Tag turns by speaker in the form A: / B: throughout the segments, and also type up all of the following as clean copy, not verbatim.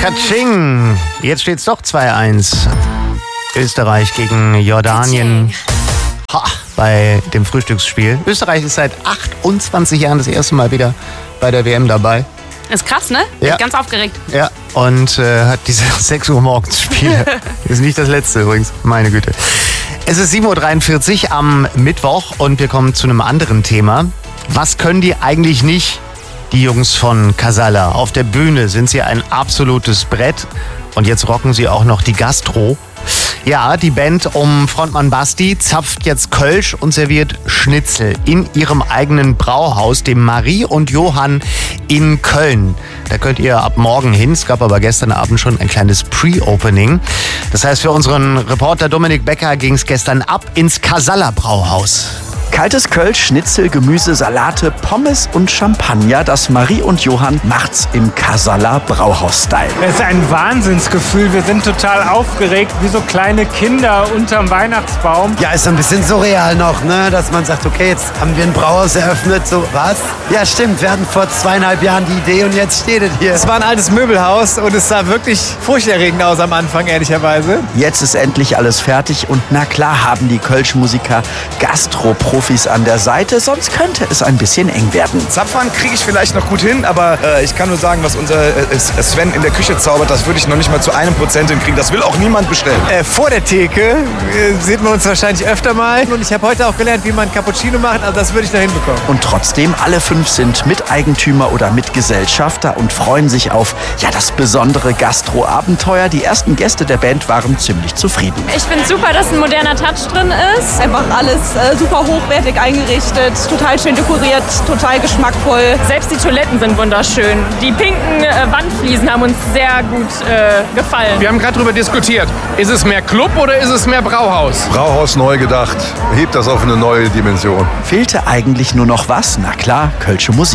A: Katsching! Jetzt steht's doch 2-1. Österreich gegen Jordanien. Ha, bei dem Frühstücksspiel. Österreich ist seit 28 Jahren das erste Mal wieder bei der WM dabei.
B: Ist krass, ne?
A: Ja.
B: Ganz aufgeregt.
A: Ja, und hat diese 6 Uhr morgens Spiel. Ist nicht das letzte übrigens, meine Güte. Es ist 7.43 Uhr am Mittwoch und wir kommen zu einem anderen Thema. Was können die eigentlich nicht, die Jungs von Casalla? Auf der Bühne sind sie ein absolutes Brett und jetzt rocken sie auch noch die Gastro. Ja, die Band um Frontmann Basti zapft jetzt Kölsch und serviert Schnitzel in ihrem eigenen Brauhaus, dem Marie und Johann in Köln. Da könnt ihr ab morgen hin. Es gab aber gestern Abend schon ein kleines Pre-Opening. Das heißt, für unseren Reporter Dominik Becker ging es gestern ab ins Casalla Brauhaus.
C: Kaltes Kölsch, Schnitzel, Gemüse, Salate, Pommes und Champagner. Das Marie und Johann macht's im Casalla Brauhaus-Style.
D: Es ist ein Wahnsinnsgefühl. Wir sind total aufgeregt, wie so kleine Kinder unterm Weihnachtsbaum.
E: Ja, ist ein bisschen surreal noch, ne? Dass man sagt, okay, jetzt haben wir ein Brauhaus eröffnet. So, was? Ja, stimmt. Wir hatten vor 2,5 Jahren die Idee und jetzt steht es hier.
F: Es war ein altes Möbelhaus und es sah wirklich furchterregend aus am Anfang, ehrlicherweise.
C: Jetzt ist endlich alles fertig und na klar haben die Kölsch-Musiker Gastro-Profis an der Seite, sonst könnte es ein bisschen eng werden.
G: Zapfern kriege ich vielleicht noch gut hin, aber ich kann nur sagen, was unser Sven in der Küche zaubert, das würde ich noch nicht mal zu 1% hinkriegen. Das will auch niemand bestellen.
F: Vor der Theke sieht man uns wahrscheinlich öfter mal. Und ich habe heute auch gelernt, wie man Cappuccino macht, also das würde ich noch hinbekommen.
C: Und trotzdem, alle 5 sind Miteigentümer oder Mitgesellschafter und freuen sich auf das besondere Gastro-Abenteuer. Die ersten Gäste der Band waren ziemlich zufrieden.
B: Ich finde super, dass ein moderner Touch drin ist.
H: Einfach alles super hochwertig eingerichtet, total schön dekoriert, total geschmackvoll.
B: Selbst die Toiletten sind wunderschön. Die pinken Wandfliesen haben uns sehr gut gefallen.
I: Wir haben gerade darüber diskutiert. Ist es mehr Club oder ist es mehr Brauhaus?
J: Brauhaus neu gedacht. Hebt das auf eine neue Dimension.
C: Fehlte eigentlich nur noch was? Na klar, kölsche Musik.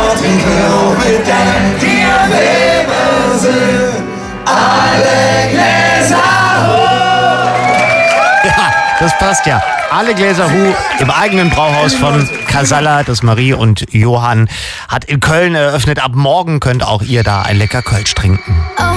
A: Ja, das passt ja. Alle Gläser Hu im eigenen Brauhaus von Casalla, das Marie und Johann hat in Köln eröffnet. Ab morgen könnt auch ihr da ein lecker Kölsch trinken.